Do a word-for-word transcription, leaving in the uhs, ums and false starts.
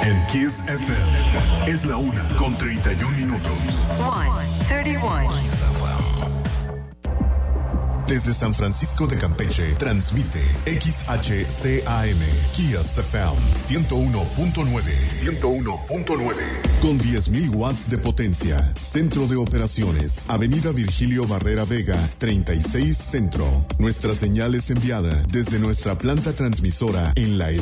En Kiss F M es la una con treinta y un minutos. one thirty-one. Desde San Francisco de Campeche, transmite X H C A M, Kiss F M, ciento uno punto nueve. ciento uno punto nueve. Con diez mil watts de potencia. Centro de operaciones, Avenida Virgilio Barrera Vega, treinta y seis Centro. Nuestra señal es enviada desde nuestra planta transmisora en la